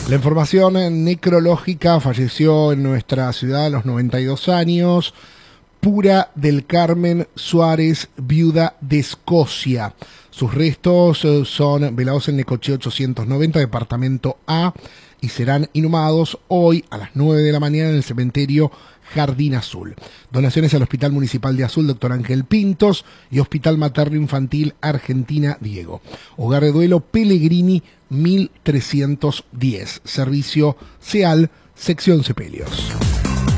La información necrológica: falleció en nuestra ciudad a los 92 años. Pura del Carmen Suárez, viuda de Escocia. Sus restos son velados en Necochea 890, departamento A, y serán inhumados hoy a las 9 de la mañana en el cementerio Jardín Azul. Donaciones al Hospital Municipal de Azul, Dr. Ángel Pintos, y Hospital Materno Infantil Argentina Diego. Hogar de Duelo Pellegrini 1310. Servicio SEAL, sección Sepelios.